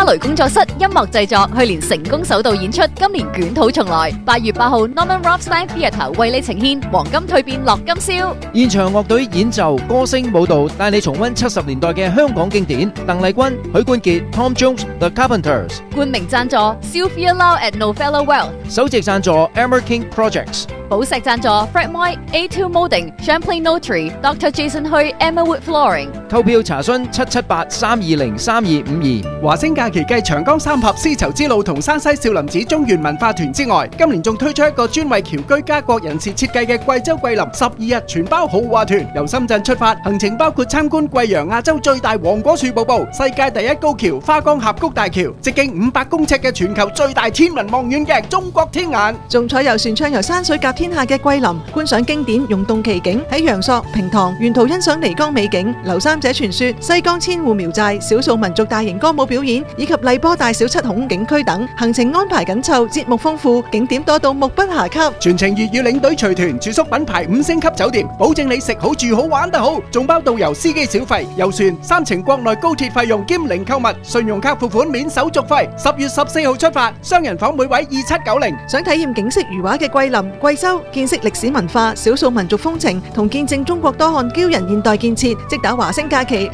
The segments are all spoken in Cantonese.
芭蕾工作室音樂製作，去年成功首度演出，今年捲土重來。8月8號 Norman Rothstein Theatre 為你呈現黃金蛻變樂今宵。 現場樂隊演奏、歌聲、舞蹈，帶你重溫70年代嘅香港經典。鄧麗君、許冠傑、Tom Jones、The Carpenters。 冠名贊助 Sylvia Lau at Novella Wealth。 首席贊助 Emmer King Projects。 寶石贊助 Fred Moy、A2 Molding、Champlain Notary、Dr. Jason Hui、Emmawood Flooring。 購票查詢778-320-3252。 華星假期繼長江三峽絲綢之路同山西少林寺中原文化團之外，今年仲推出一個專為僑居家國人士設計嘅貴州桂林12日全包豪華團，由深圳出發，行程包括參觀貴陽亞洲最大黃果樹瀑布、世界第一高橋花崗峽谷大橋、直徑500公尺嘅全球最大天文望遠鏡中國天眼， 仲坐遊船暢遊山水甲天下嘅桂林，觀賞經典溶洞奇景，喺陽朔、平塘沿途欣賞漓江美景、劉三姐傳說、西江千戶苗寨、少數民族大型歌舞表演，以及荔波大小七孔景區等，行程安排緊湊，節目豐富，景點多到目不暇給。 全程粵語領隊隨團，住宿品牌5星級酒店，保證你食好住好玩得好，仲包導遊司機小費、遊船3程國內高鐵費用兼零購物，信用卡付款免手續費。10月14號出發，雙人房每位2790。 想體驗景色如畫嘅桂林、貴州，見識歷史文化、少數民族風情，同見證中國多項驕人現代建設，即打華星假期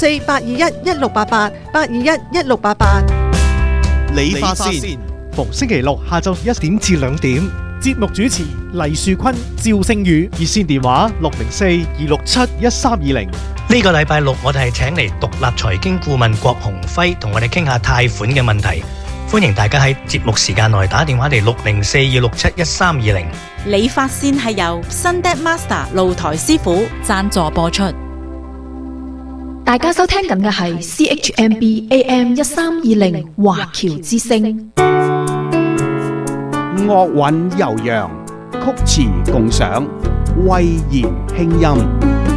604-821-1688，821-1688。 理髮線，逢星期六下晝1點至2點，節目主持黎樹坤、趙星宇，熱線電話604-267-1320。 呢個禮拜六我哋係請嚟獨立財經顧問郭鴻輝，同我哋傾下貸款嘅問題。歡迎大家喺節目時間內打電話嚟604-267-1320。 理髮線係由 Sunday Master 露台師傅贊助播出。 大家收聽緊嘅係 CHMB AM 1320華僑之聲。 樂韻悠揚，曲詞共賞，慧言輕音。